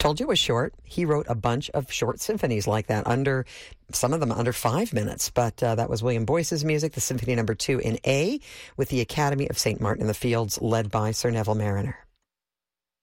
Told you it was short. He wrote a bunch of short symphonies like that, some of them under 5 minutes. But that was William Boyce's music, the Symphony No. 2 in A, with the Academy of St. Martin in the Fields, led by Sir Neville Mariner.